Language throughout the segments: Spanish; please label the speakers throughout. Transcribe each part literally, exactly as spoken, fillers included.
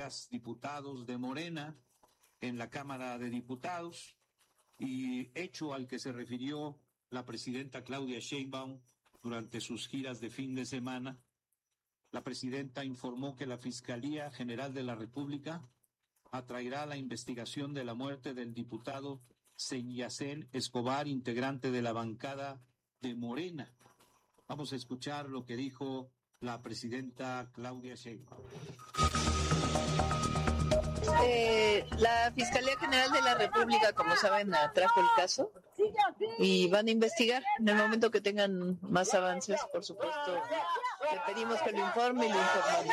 Speaker 1: colegas diputados de Morena en la Cámara de Diputados, y hecho al que se refirió la presidenta Claudia Sheinbaum durante sus giras de fin de semana. La presidenta informó que la Fiscalía General de la República atraerá la investigación de la muerte del diputado Senyacén Escobar, integrante de la bancada de Morena. Vamos a escuchar lo que dijo la presidenta Claudia Sheinbaum.
Speaker 2: Eh, la Fiscalía General de la República, como saben, trajo el caso y van a investigar. En el momento que tengan más avances, por supuesto, le pedimos que lo informe y lo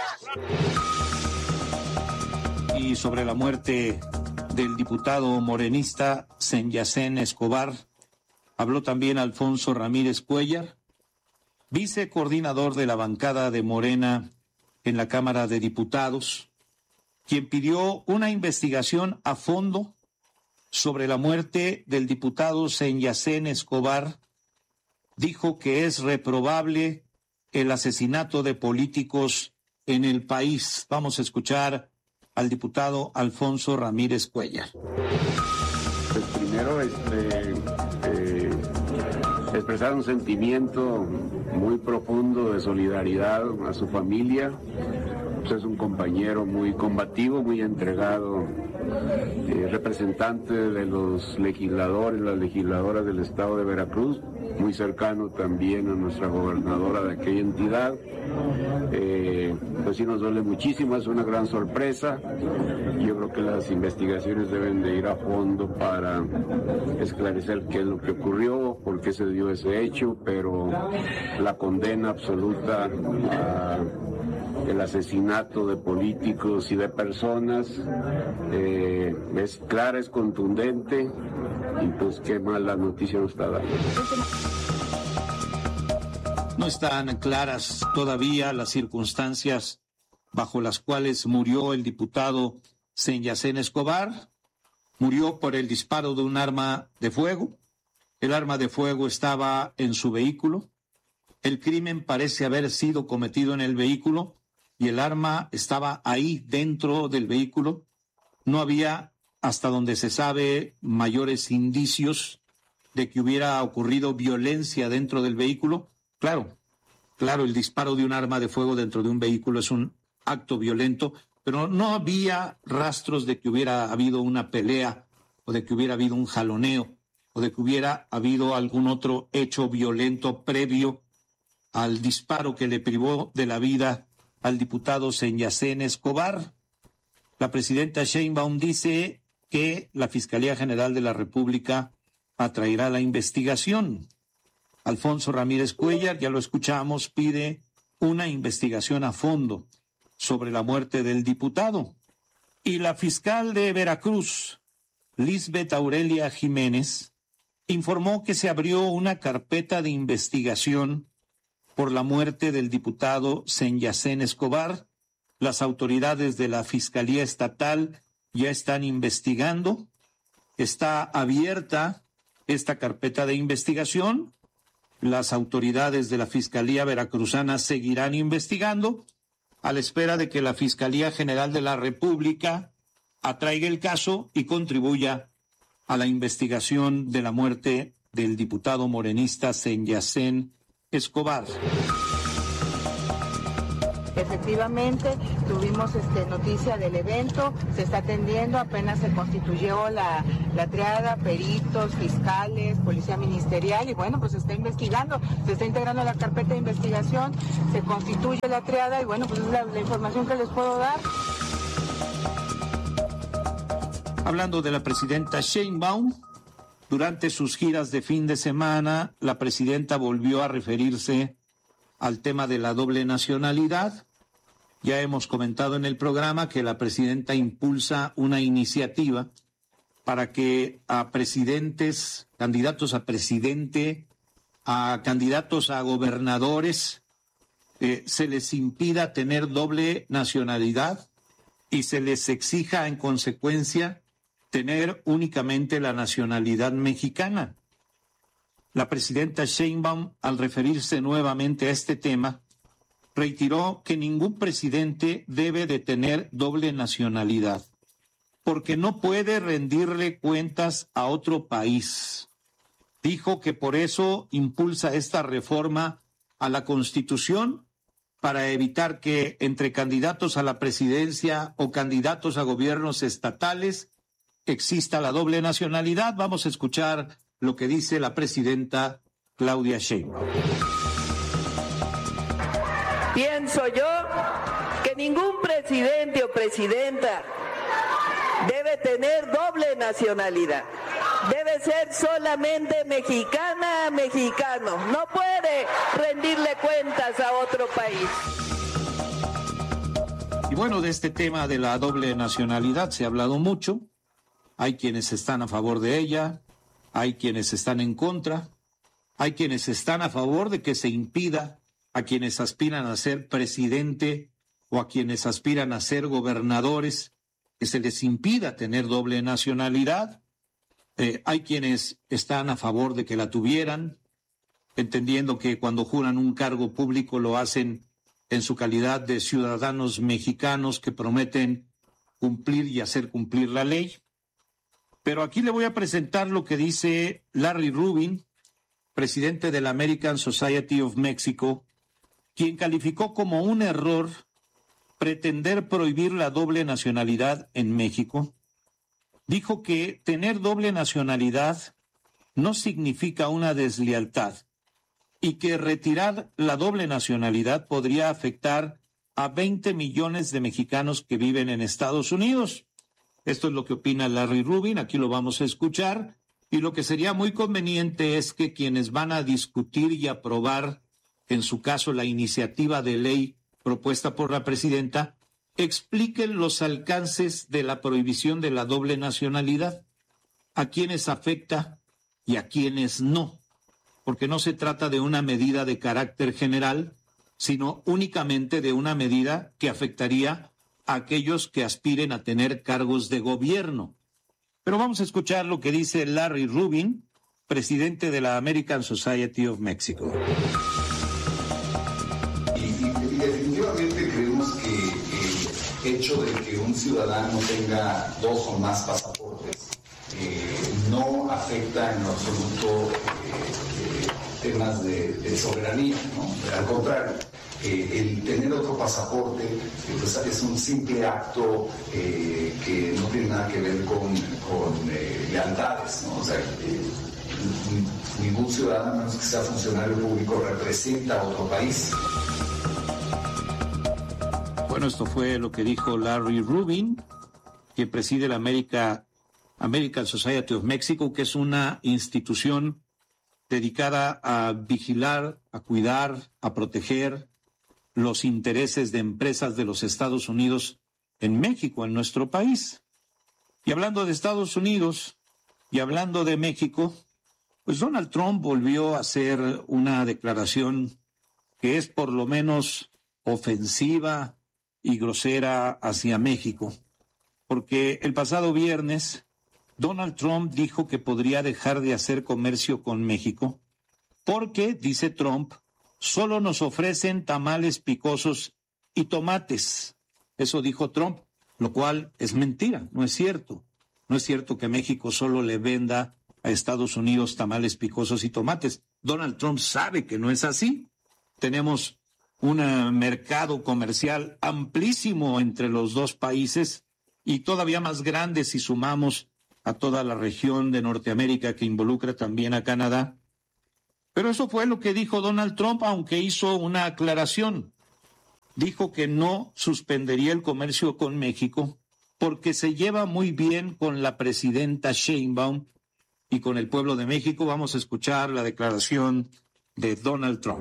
Speaker 2: informamos.
Speaker 1: Y sobre la muerte del diputado morenista Senyacén Escobar, habló también Alfonso Ramírez Cuéllar, vicecoordinador de la bancada de Morena en la Cámara de Diputados, quien pidió una investigación a fondo sobre la muerte del diputado Senyacén Escobar. Dijo que es reprobable el asesinato de políticos en el país. Vamos a escuchar al diputado Alfonso Ramírez Cuéllar.
Speaker 3: Pues primero, este, eh, expresar un sentimiento muy profundo de solidaridad a su familia. Es un compañero muy combativo, muy entregado, eh, representante de los legisladores, las legisladoras del estado de Veracruz, muy cercano también a nuestra gobernadora de aquella entidad. Eh, pues sí nos duele muchísimo, es una gran sorpresa. Yo creo que las investigaciones deben de ir a fondo para esclarecer qué es lo que ocurrió, por qué se dio ese hecho, pero la condena absoluta a el asesinato de políticos y de personas eh, es clara, es contundente, y pues qué mala noticia nos está dando.
Speaker 1: No están claras todavía las circunstancias bajo las cuales murió el diputado Senyacén Escobar. Murió por el disparo de un arma de fuego. El arma de fuego estaba en su vehículo. El crimen parece haber sido cometido en el vehículo y el arma estaba ahí dentro del vehículo. No había, hasta donde se sabe, mayores indicios de que hubiera ocurrido violencia dentro del vehículo. Claro, claro, el disparo de un arma de fuego dentro de un vehículo es un acto violento, pero no había rastros de que hubiera habido una pelea o de que hubiera habido un jaloneo o de que hubiera habido algún otro hecho violento previo al disparo que le privó de la vida al diputado Senyacén Escobar. La presidenta Sheinbaum dice que la Fiscalía General de la República atraerá la investigación. Alfonso Ramírez Cuéllar, ya lo escuchamos, pide una investigación a fondo sobre la muerte del diputado. Y la fiscal de Veracruz, Lisbeth Aurelia Jiménez, informó que se abrió una carpeta de investigación por la muerte del diputado Senyacén Escobar. Las autoridades de la Fiscalía Estatal ya están investigando. Está abierta esta carpeta de investigación. Las autoridades de la Fiscalía Veracruzana seguirán investigando a la espera de que la Fiscalía General de la República atraiga el caso y contribuya a la investigación de la muerte del diputado morenista Senyacén Escobar.
Speaker 4: Efectivamente, tuvimos este, noticia del evento, se está atendiendo, apenas se constituyó la, la triada, peritos, fiscales, policía ministerial, y bueno, pues se está investigando, se está integrando la carpeta de investigación, se constituye la triada, y bueno, pues es la, la información que les puedo dar.
Speaker 1: Hablando de la presidenta Sheinbaum, durante sus giras de fin de semana, la presidenta volvió a referirse al tema de la doble nacionalidad. Ya hemos comentado en el programa que la presidenta impulsa una iniciativa para que a presidentes, candidatos a presidente, a candidatos a gobernadores, eh, se les impida tener doble nacionalidad y se les exija en consecuencia tener únicamente la nacionalidad mexicana. La presidenta Sheinbaum, al referirse nuevamente a este tema, reiteró que ningún presidente debe de tener doble nacionalidad, porque no puede rendirle cuentas a otro país. Dijo que por eso impulsa esta reforma a la Constitución para evitar que entre candidatos a la presidencia o candidatos a gobiernos estatales exista la doble nacionalidad. Vamos a escuchar lo que dice la presidenta Claudia Sheinbaum.
Speaker 5: Pienso yo que ningún presidente o presidenta debe tener doble nacionalidad. Debe ser solamente mexicana, mexicano. No puede rendirle cuentas a otro país.
Speaker 1: Y bueno, de este tema de la doble nacionalidad se ha hablado mucho. Hay quienes están a favor de ella, hay quienes están en contra, hay quienes están a favor de que se impida a quienes aspiran a ser presidente o a quienes aspiran a ser gobernadores, que se les impida tener doble nacionalidad. Eh, hay quienes están a favor de que la tuvieran, entendiendo que cuando juran un cargo público lo hacen en su calidad de ciudadanos mexicanos que prometen cumplir y hacer cumplir la ley. Pero aquí le voy a presentar lo que dice Larry Rubin, presidente de la American Society of Mexico, quien calificó como un error pretender prohibir la doble nacionalidad en México. Dijo que tener doble nacionalidad no significa una deslealtad y que retirar la doble nacionalidad podría afectar a veinte millones de mexicanos que viven en Estados Unidos. Esto es lo que opina Larry Rubin, aquí lo vamos a escuchar, y lo que sería muy conveniente es que quienes van a discutir y aprobar, en su caso, la iniciativa de ley propuesta por la presidenta, expliquen los alcances de la prohibición de la doble nacionalidad, a quienes afecta y a quienes no, porque no se trata de una medida de carácter general, sino únicamente de una medida que afectaría a aquellos que aspiren a tener cargos de gobierno. Pero vamos a escuchar lo que dice Larry Rubin, presidente de la American Society of Mexico.
Speaker 6: Y, y definitivamente creemos que el hecho de que un ciudadano tenga dos o más pasaportes eh, no afecta en lo absoluto eh, eh, temas de, de soberanía, ¿no? Al contrario, eh, el tener otro pasaporte eh, pues es un simple acto eh, que no tiene nada que ver con, con eh, lealtades, ¿no? O sea, eh, ningún ciudadano, a menos que sea funcionario público, representa a otro país.
Speaker 1: Bueno, esto fue lo que dijo Larry Rubin, quien preside la America, American Society of Mexico, que es una institución dedicada a vigilar, a cuidar, a proteger los intereses de empresas de los Estados Unidos en México, en nuestro país. Y hablando de Estados Unidos y hablando de México, pues Donald Trump volvió a hacer una declaración que es por lo menos ofensiva y grosera hacia México, porque el pasado viernes Donald Trump dijo que podría dejar de hacer comercio con México porque, dice Trump, solo nos ofrecen tamales picosos y tomates. Eso dijo Trump, lo cual es mentira, no es cierto. No es cierto que México solo le venda a Estados Unidos tamales picosos y tomates. Donald Trump sabe que no es así. Tenemos un mercado comercial amplísimo entre los dos países y todavía más grande si sumamos a toda la región de Norteamérica que involucra también a Canadá. Pero eso fue lo que dijo Donald Trump, aunque hizo una aclaración. Dijo que no suspendería el comercio con México porque se lleva muy bien con la presidenta Sheinbaum y con el pueblo de México. Vamos a escuchar la declaración de Donald Trump.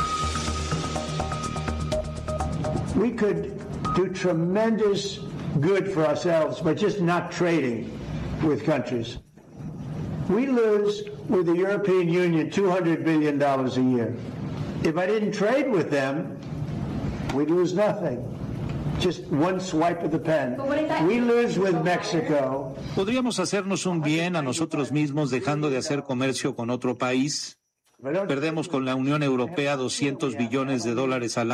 Speaker 7: We could do tremendous good for ourselves by just not trading with countries. We lose with the European Union two hundred billion dollars a year. If I didn't trade with them, we'd lose nothing. Just one swipe of the pen. We lose with Mexico.
Speaker 1: ¿Podríamos hacernos un bien a nosotros mismos dejando de hacer comercio con otro país? Perdemos con la Unión Europea doscientos billones de dólares al año.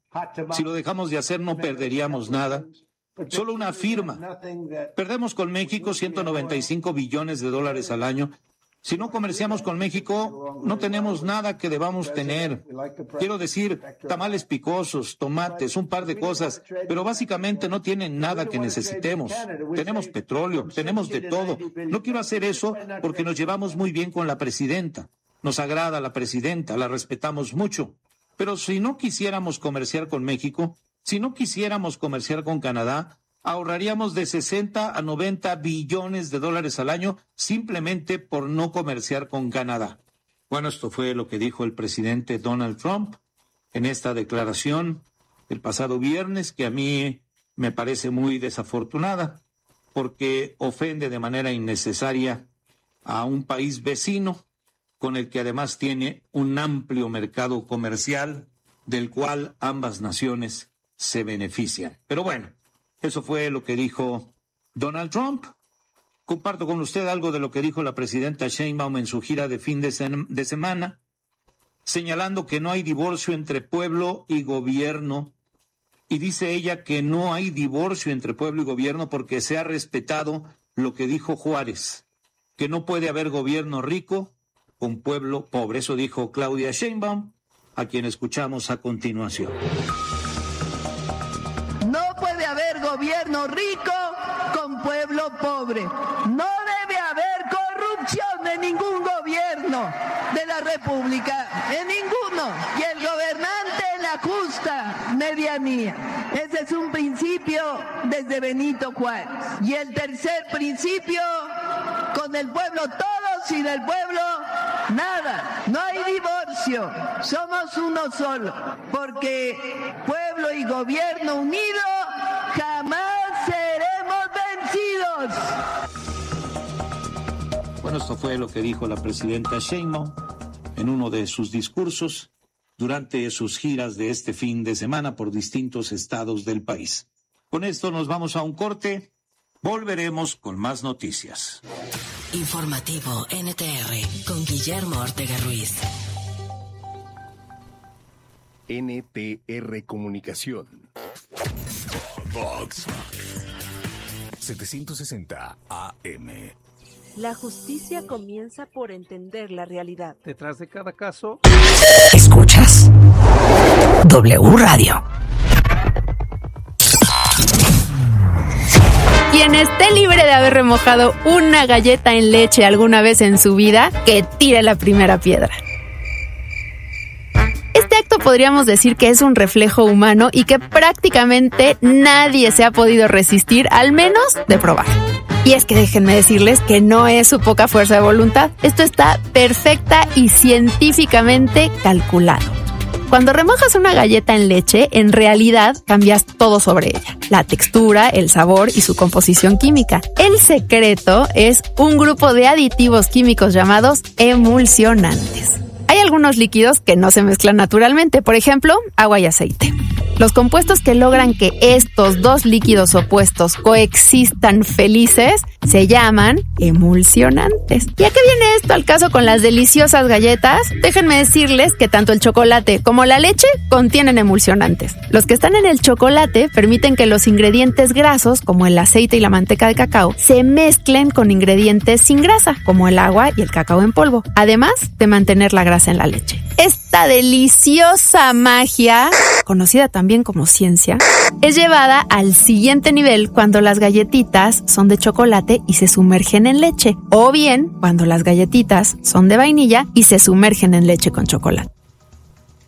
Speaker 1: Si lo dejamos de hacer, no perderíamos nada. Solo una firma. Perdemos con México ciento noventa y cinco billones de dólares al año. Si no comerciamos con México, no tenemos nada que debamos tener. Quiero decir, tamales picosos, tomates, un par de cosas, pero básicamente no tienen nada que necesitemos. Tenemos petróleo, tenemos de todo. No quiero hacer eso porque nos llevamos muy bien con la presidenta. Nos agrada la presidenta, la respetamos mucho. Pero si no quisiéramos comerciar con México, si no quisiéramos comerciar con Canadá, ahorraríamos de sesenta a noventa billones de dólares al año simplemente por no comerciar con Canadá. Bueno, esto fue lo que dijo el presidente Donald Trump en esta declaración el pasado viernes, que a mí me parece muy desafortunada porque ofende de manera innecesaria a un país vecino con el que además tiene un amplio mercado comercial del cual ambas naciones se benefician. Pero bueno, eso fue lo que dijo Donald Trump. Comparto con usted algo de lo que dijo la presidenta Sheinbaum en su gira de fin de, sem- de semana, señalando que no hay divorcio entre pueblo y gobierno. Y dice ella que no hay divorcio entre pueblo y gobierno porque se ha respetado lo que dijo Juárez, que no puede haber gobierno rico con pueblo pobre. Eso dijo Claudia Sheinbaum, a quien escuchamos a continuación.
Speaker 5: No puede haber gobierno rico con pueblo pobre. No debe haber corrupción en ningún gobierno de la República, en ninguno. Y el gobernante en la justa medianía. Ese es un principio desde Benito Juárez. Y el tercer principio, con el pueblo todos, sin el pueblo nada. No hay divorcio. Somos uno solo. Porque pueblo y gobierno unido jamás seremos vencidos.
Speaker 1: Bueno, esto fue lo que dijo la presidenta Sheinbaum en uno de sus discursos durante sus giras de este fin de semana por distintos estados del país. Con esto nos vamos a un corte. Volveremos con más noticias.
Speaker 8: Informativo N T R con Guillermo Ortega Ruiz.
Speaker 9: N T R Comunicación. Vox setecientos sesenta A M.
Speaker 10: La justicia comienza por entender la realidad.
Speaker 11: Detrás de cada caso,
Speaker 8: escuchas W Radio.
Speaker 12: Quien esté libre de haber remojado una galleta en leche alguna vez en su vida, que tire la primera piedra. Este acto podríamos decir que es un reflejo humano y que prácticamente nadie se ha podido resistir, al menos de probar. Y es que déjenme decirles que no es su poca fuerza de voluntad. Esto está perfecta y científicamente calculado. Cuando remojas una galleta en leche, en realidad cambias todo sobre ella. La textura, el sabor y su composición química. El secreto es un grupo de aditivos químicos llamados emulsionantes. Hay algunos líquidos que no se mezclan naturalmente, por ejemplo, agua y aceite. Los compuestos que logran que estos dos líquidos opuestos coexistan felices se llaman emulsionantes. ¿Y a qué viene esto al caso con las deliciosas galletas? Déjenme decirles que tanto el chocolate como la leche contienen emulsionantes. Los que están en el chocolate permiten que los ingredientes grasos, como el aceite y la manteca de cacao, se mezclen con ingredientes sin grasa, como el agua y el cacao en polvo, además de mantener la grasa en la leche. Esta deliciosa magia, conocida también como ciencia, es llevada al siguiente nivel cuando las galletitas son de chocolate y se sumergen en leche, o bien cuando las galletitas son de vainilla y se sumergen en leche con chocolate.